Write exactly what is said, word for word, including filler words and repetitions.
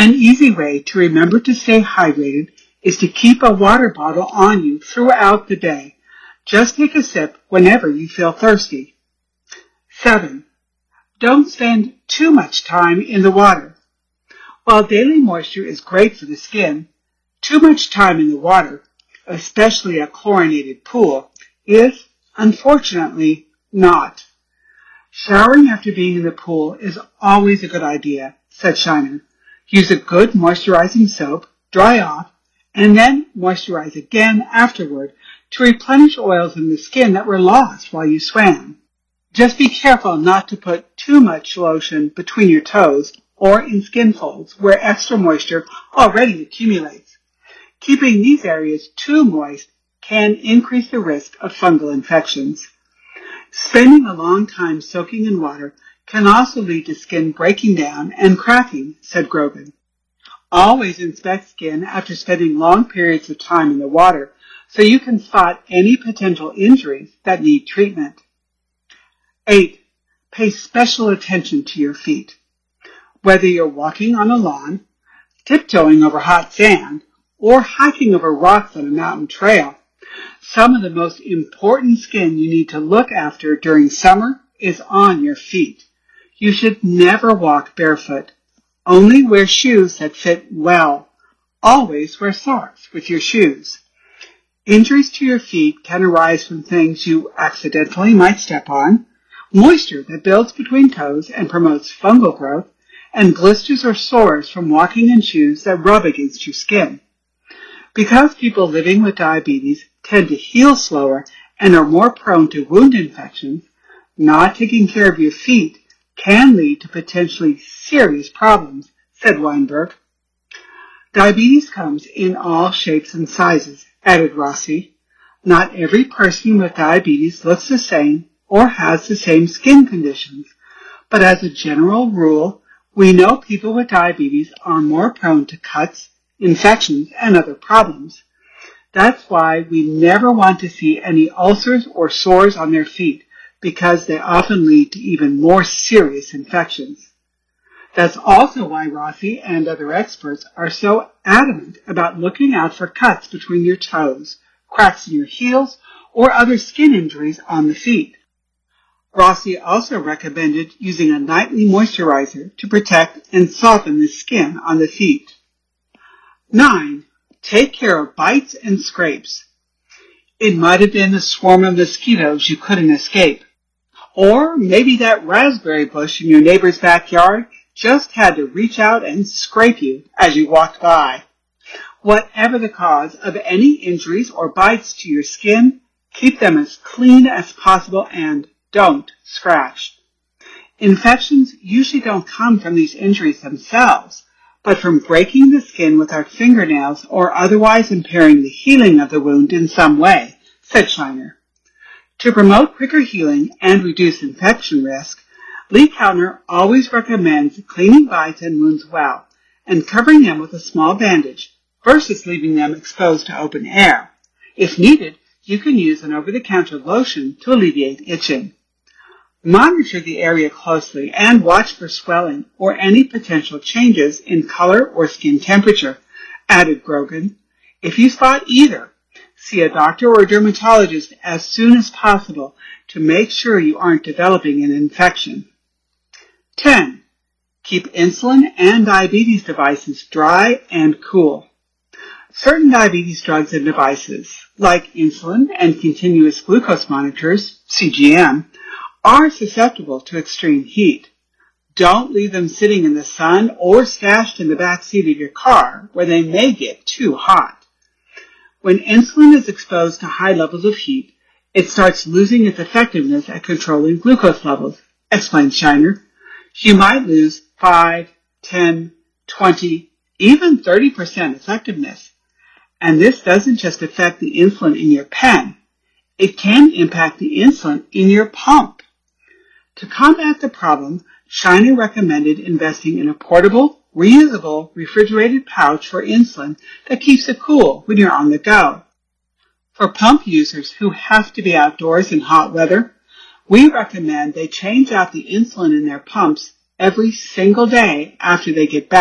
An easy way to remember to stay hydrated is to keep a water bottle on you throughout the day. Just take a sip whenever you feel thirsty. seven. Don't spend too much time in the water. While daily moisture is great for the skin, too much time in the water, especially a chlorinated pool, is, unfortunately, not. Showering after being in the pool is always a good idea, said Shiner. Use a good moisturizing soap, dry off, and then moisturize again afterward to replenish oils in the skin that were lost while you swam. Just be careful not to put too much lotion between your toes or in skin folds where extra moisture already accumulates. Keeping these areas too moist can increase the risk of fungal infections. Spending a long time soaking in water can also lead to skin breaking down and cracking, said Grogan. Always inspect skin after spending long periods of time in the water so you can spot any potential injuries that need treatment. eight. Pay special attention to your feet. Whether you're walking on a lawn, tiptoeing over hot sand, or hiking over rocks on a mountain trail, some of the most important skin you need to look after during summer is on your feet. You should never walk barefoot. Only wear shoes that fit well. Always wear socks with your shoes. Injuries to your feet can arise from things you accidentally might step on, moisture that builds between toes and promotes fungal growth, and blisters or sores from walking in shoes that rub against your skin. Because people living with diabetes tend to heal slower and are more prone to wound infections, not taking care of your feet can lead to potentially serious problems, said Weinberg. Diabetes comes in all shapes and sizes, added Rossi. Not every person with diabetes looks the same or has the same skin conditions, but as a general rule, we know people with diabetes are more prone to cuts, infections, and other problems. That's why we never want to see any ulcers or sores on their feet, because they often lead to even more serious infections. That's also why Rossi and other experts are so adamant about looking out for cuts between your toes, cracks in your heels, or other skin injuries on the feet. Rossi also recommended using a nightly moisturizer to protect and soften the skin on the feet. nine. Take care of bites and scrapes. It might have been the swarm of mosquitoes you couldn't escape. Or maybe that raspberry bush in your neighbor's backyard just had to reach out and scrape you as you walked by. Whatever the cause of any injuries or bites to your skin, keep them as clean as possible and don't scratch. Infections usually don't come from these injuries themselves, but from breaking the skin with our fingernails or otherwise impairing the healing of the wound in some way, said Shiner. To promote quicker healing and reduce infection risk, Lee Kauner always recommends cleaning bites and wounds well and covering them with a small bandage versus leaving them exposed to open air. If needed, you can use an over-the-counter lotion to alleviate itching. Monitor the area closely and watch for swelling or any potential changes in color or skin temperature, added Grogan. If you spot either, see a doctor or a dermatologist as soon as possible to make sure you aren't developing an infection. ten. Keep insulin and diabetes devices dry and cool. Certain diabetes drugs and devices, like insulin and continuous glucose monitors, C G M, are susceptible to extreme heat. Don't leave them sitting in the sun or stashed in the back seat of your car where they may get too hot. When insulin is exposed to high levels of heat, it starts losing its effectiveness at controlling glucose levels, explained Shiner. You might lose five, ten, twenty, even thirty percent effectiveness. And this doesn't just affect the insulin in your pen. It can impact the insulin in your pump. To combat the problem, Shiner recommended investing in a portable, reusable, refrigerated pouch for insulin that keeps it cool when you're on the go. For pump users who have to be outdoors in hot weather, we recommend they change out the insulin in their pumps every single day after they get back